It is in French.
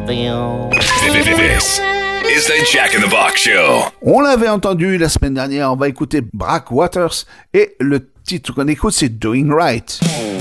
This is the Jack in the Box Show. On l'avait entendu la semaine dernière, on va écouter Brack Waters et le titre qu'on écoute c'est Doing Right.